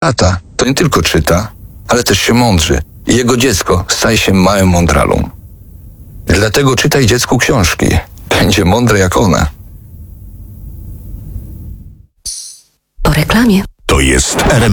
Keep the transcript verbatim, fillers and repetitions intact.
tata to nie tylko czyta, ale też się mądrzy i jego dziecko staje się małym mądralą. Dlatego czytaj dziecku książki. Będzie mądre jak ona. Po reklamie. To jest R M